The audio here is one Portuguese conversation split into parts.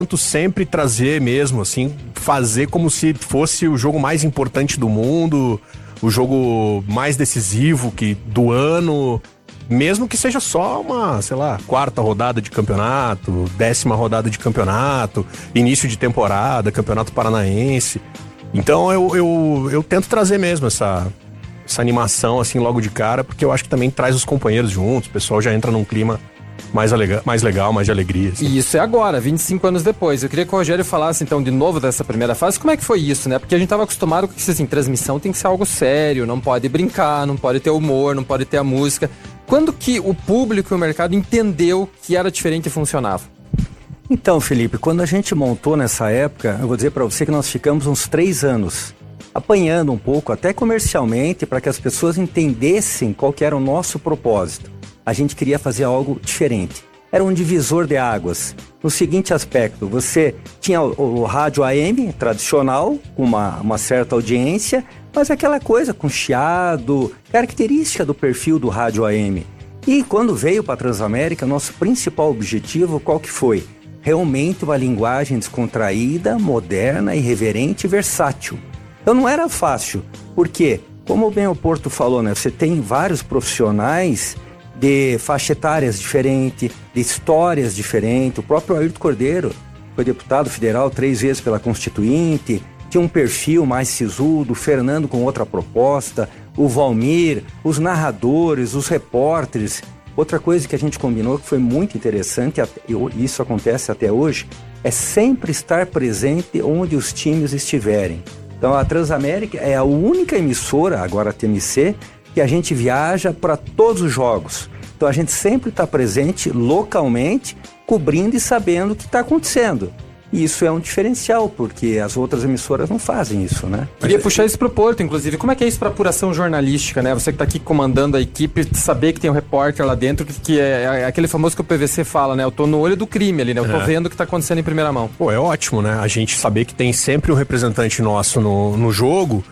tento sempre trazer mesmo, assim, fazer como se fosse o jogo mais importante do mundo, o jogo mais decisivo do ano, mesmo que seja só uma, sei lá, 4ª rodada de campeonato, 10ª rodada de campeonato, início de temporada, campeonato paranaense. Então eu tento trazer mesmo essa animação, assim, logo de cara, porque eu acho que também traz os companheiros juntos, o pessoal já entra num clima mais legal, mais de alegria. Assim. E isso é agora, 25 anos depois. Eu queria que o Rogério falasse, então, de novo dessa primeira fase. Como é que foi isso, né? Porque a gente estava acostumado com que, assim, transmissão tem que ser algo sério, não pode brincar, não pode ter humor, não pode ter a música. Quando que o público e o mercado entendeu que era diferente e funcionava? Então, Felipe, quando a gente montou nessa época, eu vou dizer para você que nós ficamos uns 3 anos apanhando um pouco, até comercialmente, para que as pessoas entendessem qual que era o nosso propósito. A gente queria fazer algo diferente. Era um divisor de águas. No seguinte aspecto, você tinha o rádio AM tradicional, com uma certa audiência, mas aquela coisa com chiado, característica do perfil do rádio AM. E quando veio para a Transamérica, nosso principal objetivo, qual que foi? Realmente uma linguagem descontraída, moderna, irreverente e versátil. Então não era fácil, porque, como bem o Porto falou, né, você tem vários profissionais de faixa etárias diferentes, de histórias diferentes. O próprio Ayrton Cordeiro foi deputado federal 3 vezes pela Constituinte, tinha um perfil mais sisudo, o Fernando com outra proposta, o Valmir, os narradores, os repórteres. Outra coisa que a gente combinou que foi muito interessante, e isso acontece até hoje, é sempre estar presente onde os times estiverem. Então a Transamérica é a única emissora, agora a TMC, que a gente viaja para todos os jogos. Então a gente sempre está presente localmente, cobrindo e sabendo o que está acontecendo. E isso é um diferencial, porque as outras emissoras não fazem isso, né? Queria puxar isso pro Porto, inclusive. Como é que é isso para apuração jornalística, né? Você que está aqui comandando a equipe, saber que tem um repórter lá dentro, que é aquele famoso que o PVC fala, né? Eu tô no olho do crime ali, né? Eu tô vendo o que está acontecendo em primeira mão. Pô, é ótimo, né? A gente saber que tem sempre um representante nosso no jogo,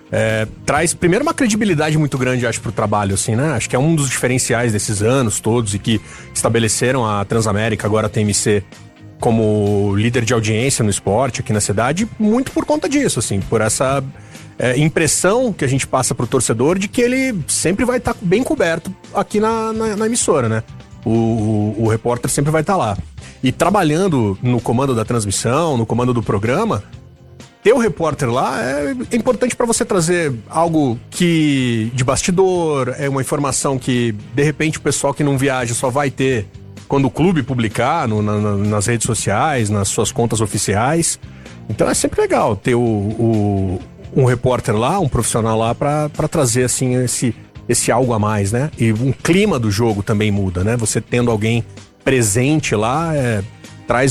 traz primeiro uma credibilidade muito grande, acho, pro trabalho, assim, né? Acho que é um dos diferenciais desses anos todos e que estabeleceram a Transamérica, agora a TMC, como líder de audiência no esporte aqui na cidade, muito por conta disso, assim, por essa impressão que a gente passa pro torcedor de que ele sempre vai estar bem coberto aqui na emissora, né? O repórter sempre vai estar lá. E trabalhando no comando da transmissão, no comando do programa, ter o repórter lá é importante para você trazer algo que de bastidor, é uma informação que, de repente, o pessoal que não viaja só vai ter quando o clube publicar nas redes sociais, nas suas contas oficiais. Então é sempre legal ter um repórter lá, um profissional lá para trazer assim esse algo a mais, né? E um clima do jogo também muda, né? Você tendo alguém presente lá, traz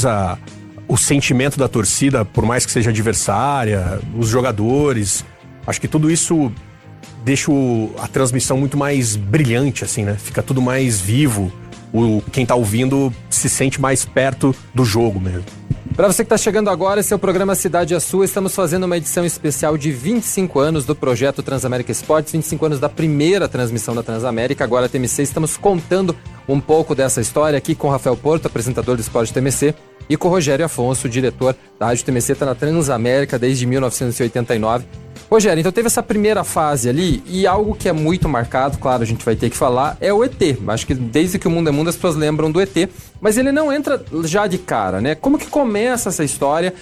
o sentimento da torcida, por mais que seja adversária, os jogadores. Acho que tudo isso deixa a transmissão muito mais brilhante, assim, né? Fica tudo mais vivo. Quem tá ouvindo se sente mais perto do jogo mesmo. Para você que está chegando agora, esse é o programa Cidade é Sua. Estamos fazendo uma edição especial de 25 anos do projeto Transamérica Esportes, 25 anos da primeira transmissão da Transamérica, agora a TMC. Estamos contando um pouco dessa história aqui com o Rafael Porto, apresentador do Esporte TMC, e com o Rogério Afonso, diretor da Rádio TMC, está na Transamérica desde 1989. Rogério, então teve essa primeira fase ali e algo que é muito marcado, claro, a gente vai ter que falar, é o ET. Acho que desde que o mundo é mundo as pessoas lembram do ET, mas ele não entra já de cara, né? Como que começa essa história?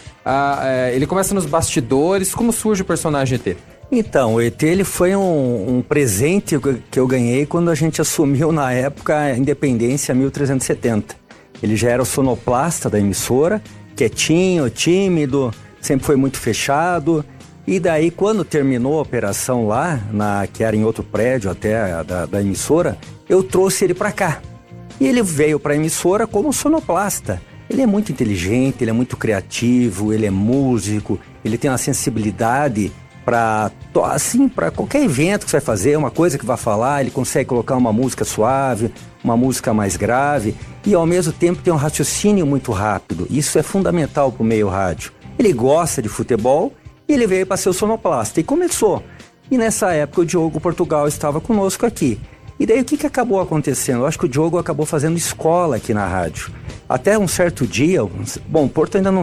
Ele começa nos bastidores, como surge o personagem ET? Então, o ET ele foi um presente que eu ganhei quando a gente assumiu na época a Independência 1370. Ele já era o sonoplasta da emissora, quietinho, tímido, sempre foi muito fechado. E daí, quando terminou a operação lá, que era em outro prédio até da emissora, eu trouxe ele para cá. E ele veio para a emissora como sonoplasta. Ele é muito inteligente, ele é muito criativo, ele é músico, ele tem uma sensibilidade para qualquer evento que você vai fazer, uma coisa que vai falar, ele consegue colocar uma música suave, uma música mais grave e ao mesmo tempo tem um raciocínio muito rápido. Isso é fundamental para o meio rádio. Ele gosta de futebol e ele veio para ser o sonoplasta e começou. E nessa época o Diogo Portugal estava conosco aqui. E daí o que acabou acontecendo? Eu acho que o Diogo acabou fazendo escola aqui na rádio. Até um certo dia, bom, o Porto ainda não